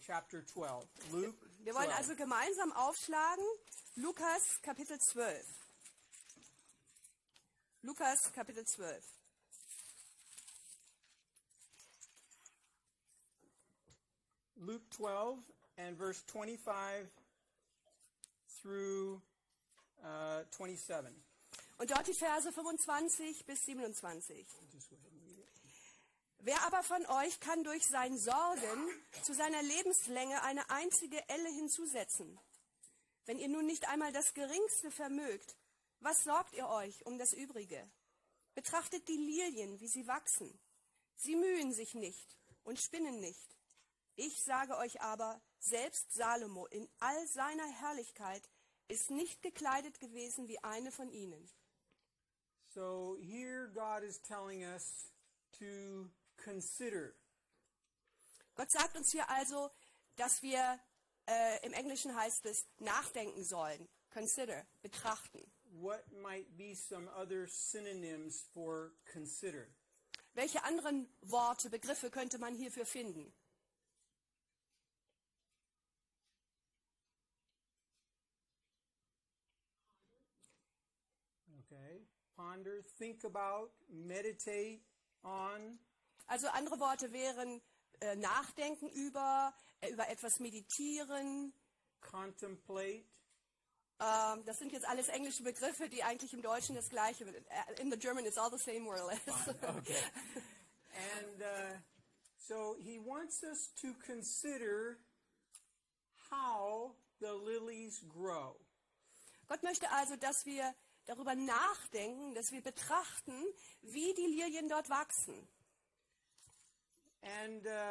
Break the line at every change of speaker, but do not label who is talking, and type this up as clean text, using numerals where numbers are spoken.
chapter 12. Luke
Wir wollen
12.
also gemeinsam aufschlagen, Lukas Kapitel 12. Lukas Kapitel 12.
Luke 12 and verse 25 through 27.
Und dort die Verse 25 bis 27.
Just go ahead and read it.
Wer aber von euch kann durch sein Sorgen zu seiner Lebenslänge eine einzige Elle hinzusetzen? Wenn ihr nun nicht einmal das Geringste vermögt, was sorgt ihr euch um das Übrige? Betrachtet die Lilien, wie sie wachsen. Sie mühen sich nicht und spinnen nicht. Ich sage euch aber, selbst Salomo in all seiner Herrlichkeit ist nicht gekleidet gewesen wie eine von ihnen.
So here God is telling us to consider.
Gott sagt uns hier also, dass wir, im Englischen heißt es, nachdenken sollen. Consider, betrachten.
What might be some other synonyms for consider?
Welche anderen Worte, Begriffe könnte man hierfür finden?
Okay. Ponder, think about, meditate on.
Also andere Worte wären nachdenken über etwas meditieren.
Contemplate.
Das sind jetzt alles englische Begriffe, die eigentlich im Deutschen das Gleiche sind. In the German it's all the same more or less.
Okay. And so he wants us to consider how the lilies grow.
Gott möchte also, dass wir darüber nachdenken, dass wir betrachten, wie die Lilien dort wachsen.
And